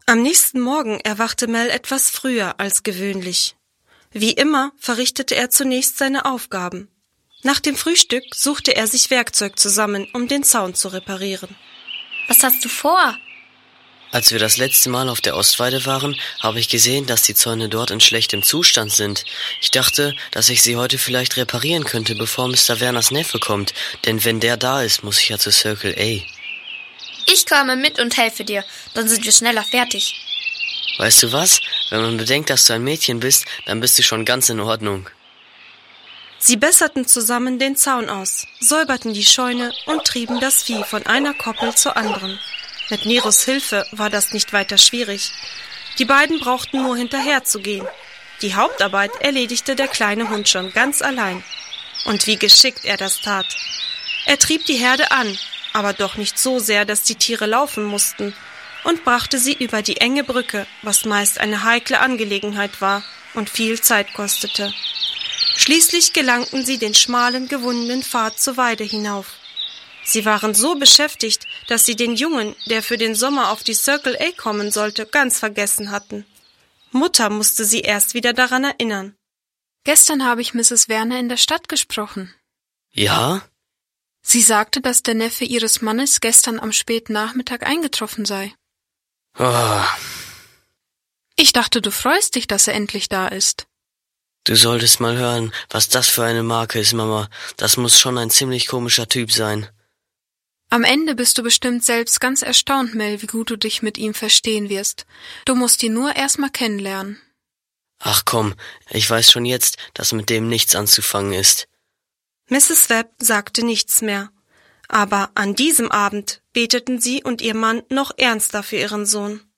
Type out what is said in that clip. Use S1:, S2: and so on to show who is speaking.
S1: Am nächsten Morgen erwachte Mel etwas früher als gewöhnlich. Wie immer verrichtete er zunächst seine Aufgaben. Nach dem Frühstück suchte er sich Werkzeug zusammen, um den Zaun zu reparieren.
S2: Was hast du vor?
S3: Als wir das letzte Mal auf der Ostweide waren, habe ich gesehen, dass die Zäune dort in schlechtem Zustand sind. Ich dachte, dass ich sie heute vielleicht reparieren könnte, bevor Mr. Werners Neffe kommt, denn wenn der da ist, muss ich ja zu Circle A.
S2: Ich komme mit und helfe dir, dann sind wir schneller fertig.
S3: Weißt du was? Wenn man bedenkt, dass du ein Mädchen bist, dann bist du schon ganz in Ordnung.
S1: Sie besserten zusammen den Zaun aus, säuberten die Scheune und trieben das Vieh von einer Koppel zur anderen. Mit Neros Hilfe war das nicht weiter schwierig. Die beiden brauchten nur hinterherzugehen. Die Hauptarbeit erledigte der kleine Hund schon ganz allein. Und wie geschickt er das tat. Er trieb die Herde an, aber doch nicht so sehr, dass die Tiere laufen mussten, und brachte sie über die enge Brücke, was meist eine heikle Angelegenheit war und viel Zeit kostete. Schließlich gelangten sie den schmalen, gewundenen Pfad zur Weide hinauf. Sie waren so beschäftigt, dass sie den Jungen, der für den Sommer auf die Circle A kommen sollte, ganz vergessen hatten. Mutter musste sie erst wieder daran erinnern.
S4: Gestern habe ich Mrs. Werner in der Stadt gesprochen.
S3: Ja?
S4: Sie sagte, dass der Neffe ihres Mannes gestern am späten Nachmittag eingetroffen sei.
S3: Oh,
S4: Ich dachte, du freust dich, dass er endlich da ist.
S3: du solltest mal hören, was das für eine Marke ist, Mama. Das muss schon ein ziemlich komischer Typ sein.
S4: Am Ende bist du bestimmt selbst ganz erstaunt, Mel, wie gut du dich mit ihm verstehen wirst. Du musst ihn nur erst mal kennenlernen.
S3: Ach komm, ich weiß schon jetzt, dass mit dem nichts anzufangen ist.
S1: Mrs. Webb sagte nichts mehr. Aber an diesem Abend beteten sie und ihr Mann noch ernster für ihren Sohn.